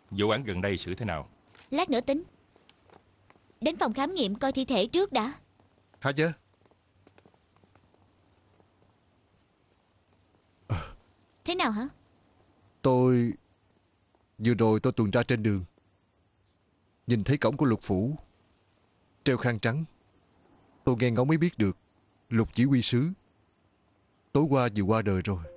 Vụ án gần đây xử thế nào? Lát nữa tính. Đến phòng khám nghiệm coi thi thể trước đã. Hả chứ? Thế nào hả? Vừa rồi tôi tuần tra trên đường, nhìn thấy cổng của Lục phủ treo khăn trắng. Tôi nghe ngóng mới biết được Lục chỉ huy sứ tối qua vừa qua đời rồi.